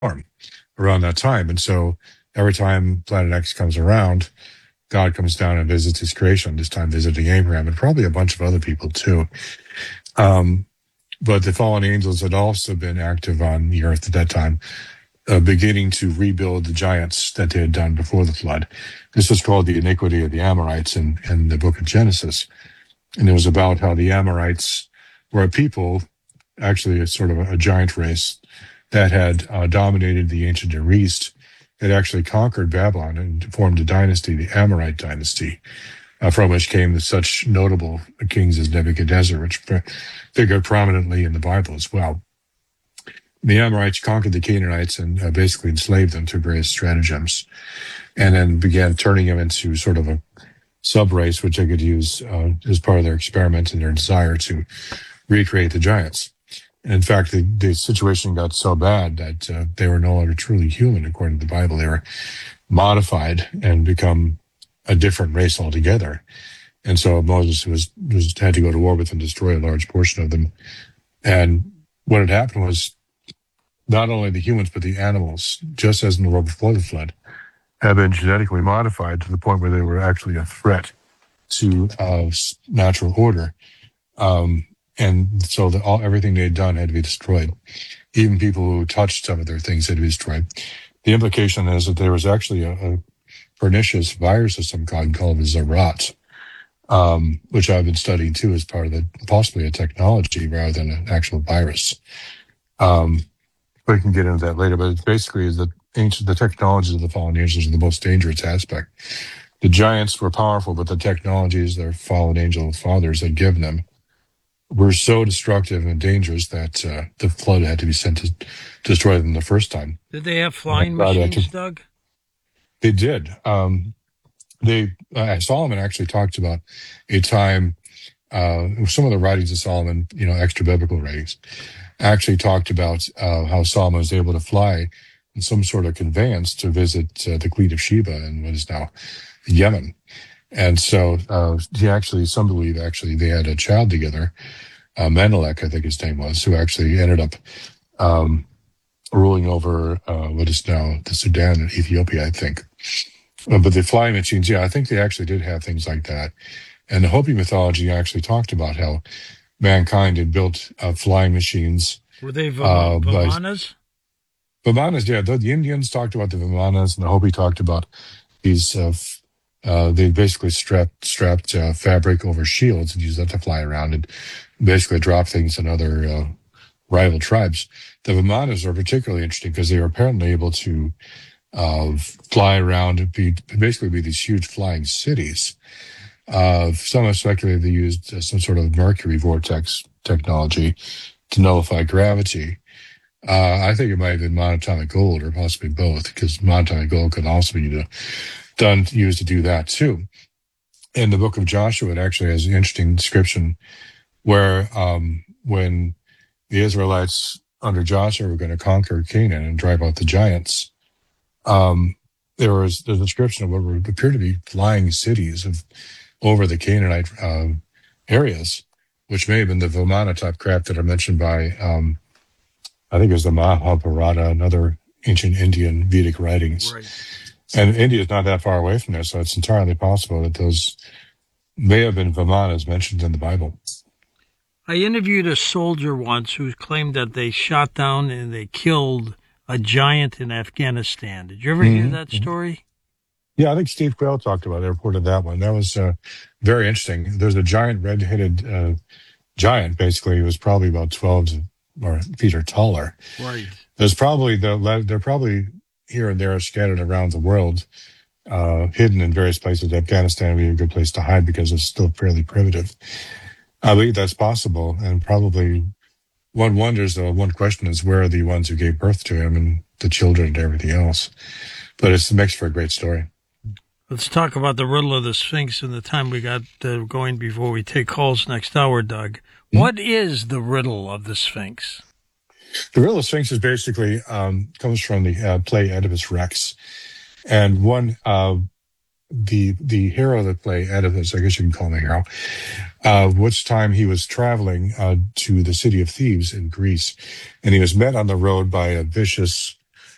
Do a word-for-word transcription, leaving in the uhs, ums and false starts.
around that time. And so every time Planet X comes around, God comes down and visits his creation, this time visiting Abraham and probably a bunch of other people too. Um, but the fallen angels had also been active on the earth at that time, uh, beginning to rebuild the giants that they had done before the flood. This was called the iniquity of the Amorites in, in the book of Genesis. And it was about how the Amorites were a people, actually a sort of a, a giant race, that had uh, dominated the ancient Near East, had actually conquered Babylon and formed a dynasty, the Amorite dynasty, uh, from which came the such notable kings as Nebuchadnezzar, which pre- figured prominently in the Bible as well. The Amorites conquered the Canaanites and uh, basically enslaved them through various stratagems, and then began turning them into sort of a sub-race, which they could use uh, as part of their experiment and their desire to recreate the giants. And in fact, the, the situation got so bad that uh, they were no longer truly human, according to the Bible. They were modified and become a different race altogether. And so Moses was, was had to go to war with them, destroy a large portion of them. And what had happened was not only the humans, but the animals, just as in the world before the flood, had been genetically modified to the point where they were actually a threat to uh, natural order. Um, and so the, all everything they had done had to be destroyed. Even people who touched some of their things had to be destroyed. The implication is that there was actually a, a pernicious virus of some kind called the Zarat, um, which I've been studying too as part of the, possibly a technology rather than an actual virus. Um, we can get into that later, but it basically is that ancient, the technologies of the fallen angels are the most dangerous aspect. The giants were powerful, but the technologies their fallen angel fathers had given them were so destructive and dangerous that uh, the flood had to be sent to destroy them the first time. Did they have flying machines, to, Doug? They did. Um, they uh, Solomon actually talked about a time, uh, some of the writings of Solomon, you know, extra biblical writings, actually talked about uh, how Solomon was able to fly in some sort of conveyance to visit uh, the Queen of Sheba in what is now Yemen. And so uh, he actually, some believe actually they had a child together, uh, Menelik, I think his name was, who actually ended up um, ruling over uh, what is now the Sudan and Ethiopia, I think. Uh, but the flying machines, yeah, I think they actually did have things like that. And the Hopi mythology actually talked about how mankind had built uh, flying machines. Were they v- uh, Vimanas? Vimanas, yeah. The, the Indians talked about the Vimanas, and the Hopi talked about these uh, Uh, they basically strapped strapped uh, fabric over shields and used that to fly around and basically drop things in other uh, rival tribes. The Vimanas are particularly interesting because they were apparently able to uh, fly around and be basically be these huge flying cities. Uh, some have speculated they used uh, some sort of mercury vortex technology to nullify gravity. Uh, I think it might have been monatomic gold or possibly both, because monatomic gold could also be the done used to do that too. In the book of Joshua, it actually has an interesting description where um, when the Israelites under Joshua were going to conquer Canaan and drive out the giants, um, there was the description of what would appear to be flying cities of over the Canaanite uh, areas, which may have been the Vimana type craft that are mentioned by, um, I think it was the Mahabharata and other ancient Indian Vedic writings. Right. And India is not that far away from there, so it's entirely possible that those may have been Vimanas mentioned in the Bible. I interviewed a soldier once who claimed that they shot down and they killed a giant in Afghanistan. Did you ever mm-hmm. hear that story? Yeah, I think Steve Quayle talked about it, reported that one. That was uh, very interesting. There's a giant red-headed uh, giant, basically. He was probably about twelve or feet or taller. Right. There's probably, the, they're probably here and there scattered around the world, uh, hidden in various places. Afghanistan would be a good place to hide because it's still fairly primitive. I believe that's possible, and probably one wonders, though, one question is, where are the ones who gave birth to him and the children and everything else? But it's, it makes for a great story. Let's talk about the riddle of the Sphinx and the time we got uh, going before we take calls next hour, Doug. Mm-hmm. What is the riddle of the Sphinx? The riddle of Sphinx is basically um, comes from the uh, play Oedipus Rex, and one uh, the the hero of the play, Oedipus, I guess you can call him a hero. Uh, which time he was traveling uh, to the city of Thebes in Greece, and he was met on the road by a vicious